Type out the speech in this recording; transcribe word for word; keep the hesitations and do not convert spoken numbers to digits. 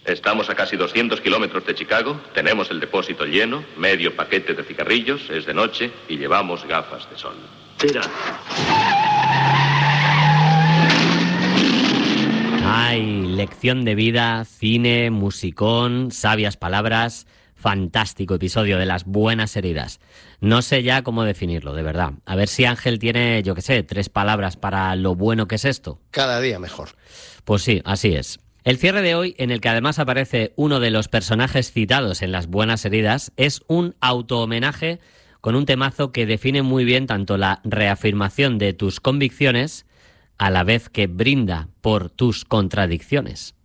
Estamos a casi doscientos kilómetros de Chicago, tenemos el depósito lleno, medio paquete de cigarrillos, es de noche y llevamos gafas de sol. Tira. Ay, lección de vida, cine, musicón, sabias palabras. Fantástico episodio de Las Buenas Heridas. No sé ya cómo definirlo, de verdad. A ver si Ángel tiene, yo qué sé, tres palabras para lo bueno que es esto. Cada día mejor. Pues sí, así es. El cierre de hoy, en el que además aparece uno de los personajes citados en Las Buenas Heridas, es un auto-homenaje con un temazo que define muy bien tanto la reafirmación de tus convicciones a la vez que brinda por tus contradicciones.